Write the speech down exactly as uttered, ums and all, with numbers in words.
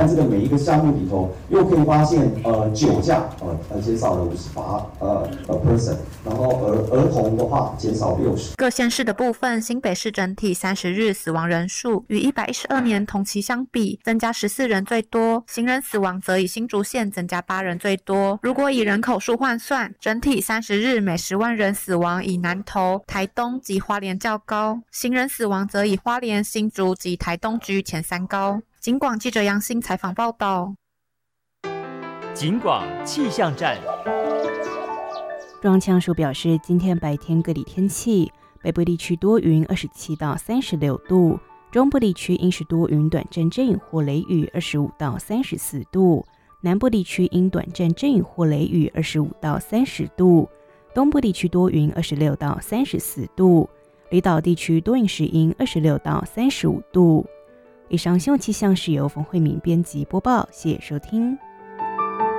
看这个每一个项目里头，又可以发现，呃，酒驾，呃，呃，减少了五十八，呃，呃 percent， 然后儿儿童的话减少六十。 各县市的部分，新北市整体三十日死亡人数与一百一十二年同期相比，增加十四人最多，行人死亡则以新竹县增加八人最多。如果以人口数换算，整体三十日每十万人死亡以南投、台东及花莲较高，行人死亡则以花莲、新竹及台东居前三高。警广记者杨欣采访报道。 警广气象站。 中央气象署表示，今天白天各地天气，北部地区多云，二十七到三十六度；中部地区阴时多云，短暂阵雨或雷雨，二十五到三十四度；南部地区阴短暂阵雨或雷雨，二十五到三十度；东部地区多云，二十六到三十四度；离岛地区多云时阴，二十六到三十五度。以上新闻气象是由冯慧敏编辑播报，谢谢收听。